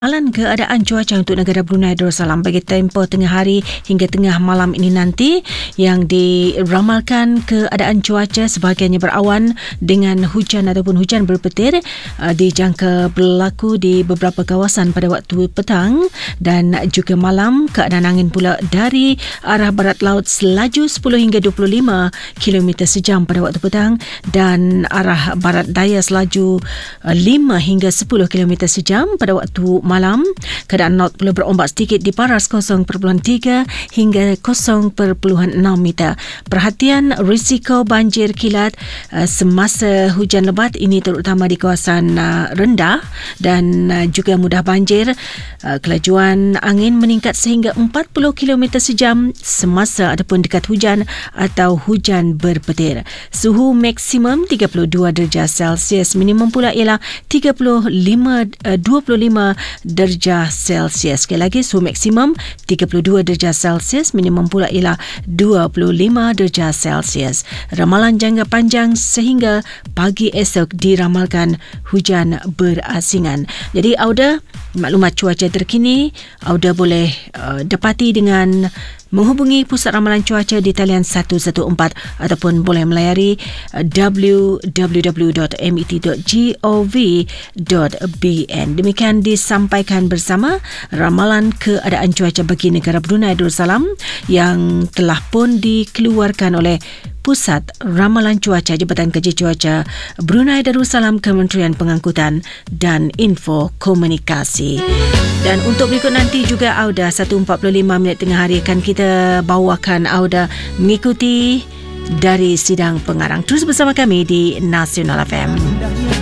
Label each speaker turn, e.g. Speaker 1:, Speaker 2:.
Speaker 1: Alan keadaan cuaca untuk negara Brunei Darussalam bagi tempoh tengah hari hingga tengah malam ini nanti, yang diramalkan keadaan cuaca sebahagiannya berawan dengan hujan ataupun hujan berpetir dijangka berlaku di beberapa kawasan pada waktu petang dan juga malam. Keadaan angin pula dari arah barat laut selaju 10 hingga 25 km sejam pada waktu petang dan arah barat daya selaju 5 hingga 10 km sejam pada waktu malam. Keadaan laut pula berombak sedikit di paras 0.3 hingga 0.6 meter. Perhatian risiko banjir kilat semasa hujan lebat ini terutama di kawasan rendah dan juga mudah banjir. Kelajuan angin meningkat sehingga 40 km sejam semasa ataupun dekat hujan atau hujan berpetir. Suhu maksimum 32 darjah Celsius, minimum pula ialah 25 darjah Celsius. Sekali lagi, suhu maksimum 32 darjah Celsius, minimum pula ialah 25 darjah Celsius. Ramalan jangka panjang sehingga pagi esok diramalkan hujan berasingan. Jadi Auda, maklumat cuaca terkini Auda boleh dapati dengan menghubungi Pusat Ramalan Cuaca di talian 114 ataupun boleh melayari www.met.gov.bn. Demikian disampaikan bersama ramalan keadaan cuaca bagi negara Brunei Darussalam yang telah pun dikeluarkan oleh Pusat Ramalan Cuaca Jabatan Kaji Cuaca Brunei Darussalam, Kementerian Pengangkutan dan Info Komunikasi. Dan untuk berikut nanti juga Auda 1.45 tengah hari akan kita bawakan Auda mengikuti dari sidang pengarang. Terus bersama kami di Nasional FM.